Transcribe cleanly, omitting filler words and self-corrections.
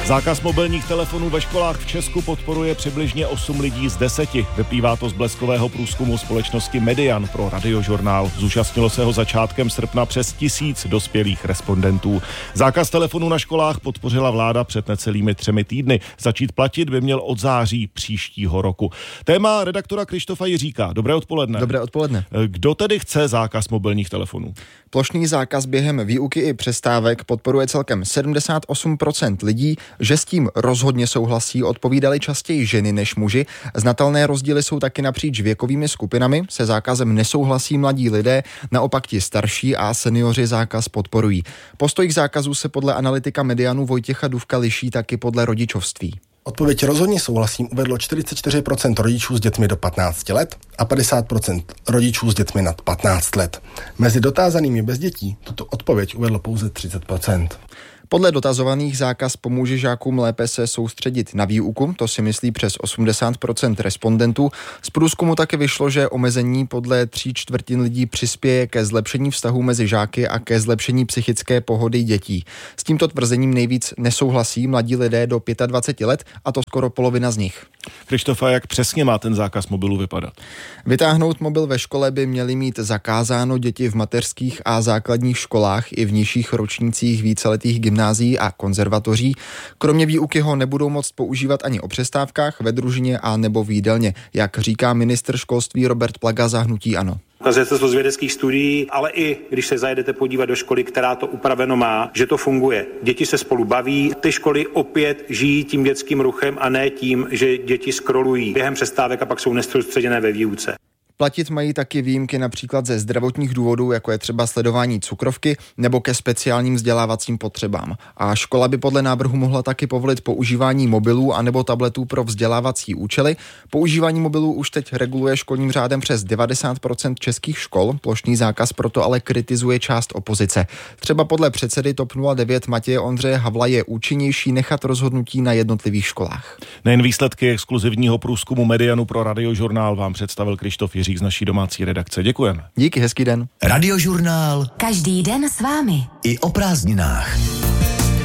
Zákaz mobilních telefonů ve školách v Česku podporuje přibližně 8 lidí z 10. Vyplývá to z bleskového průzkumu společnosti Median pro Radiožurnál. Zúčastnilo se ho začátkem srpna přes 1000 dospělých respondentů. Zákaz telefonů na školách podpořila vláda před necelými 3 týdny. Začít platit by měl od září příštího roku. Téma redaktora Krištofa Jiříka. Dobré odpoledne. Dobré odpoledne. Kdo tedy chce zákaz mobilních telefonů? Plošný zákaz během výuky i přestávek podporuje celkem 78% lidí. Že s tím rozhodně souhlasí, odpovídali častěji ženy než muži. Znatelné rozdíly jsou taky napříč věkovými skupinami. Se zákazem nesouhlasí mladí lidé, naopak ti starší a seniori zákaz podporují. Postoj k zákazu se podle analytika Medianu Vojtěcha Dufka liší taky podle rodičovství. Odpověď rozhodně souhlasím uvedlo 44% rodičů s dětmi do 15 let a 50% rodičů s dětmi nad 15 let. Mezi dotázanými bez dětí tuto odpověď uvedlo pouze 30%. Podle dotazovaných zákaz pomůže žákům lépe se soustředit na výuku, to si myslí přes 80% respondentů. Z průzkumu taky vyšlo, že omezení podle 3/4 lidí přispěje ke zlepšení vztahů mezi žáky a ke zlepšení psychické pohody dětí. S tímto tvrzením nejvíc nesouhlasí mladí lidé do 25 let, a to skoro polovina z nich. Krištofa, jak přesně má ten zákaz mobilu vypadat? Vytáhnout mobil ve škole by měly mít zakázáno děti v mateřských a základních školách i v nižších ročnících víceletých gymnázií a konzervatoří. Kromě výuky ho nebudou moct používat ani o přestávkách, ve družině a nebo v jídelně, jak říká ministr školství Robert Plaga za hnutí ANO. Ukazuje se to z vědeckých studií, ale i když se zajedete podívat do školy, která to upraveno má, že to funguje. Děti se spolu baví, ty školy opět žijí tím dětským ruchem a ne tím, že děti scrollují během přestávek a pak jsou nesoustředěné ve výuce. Platit mají taky výjimky například ze zdravotních důvodů, jako je třeba sledování cukrovky nebo ke speciálním vzdělávacím potřebám. A škola by podle návrhu mohla taky povolit používání mobilů anebo tabletů pro vzdělávací účely. Používání mobilů už teď reguluje školním řádem přes 90% českých škol. Plošný zákaz proto ale kritizuje část opozice. Třeba podle předsedy TOP 09 Matěje Ondřeje Havla je účinnější nechat rozhodnutí na jednotlivých školách. Nejen výsledky exkluzivního průzkumu Medianu pro Radiožurnál vám představil Krištof Jiřík z naší domácí redakce. Děkujeme. Díky, hezký den. Radiožurnál. Každý den s vámi. I o prázdninách.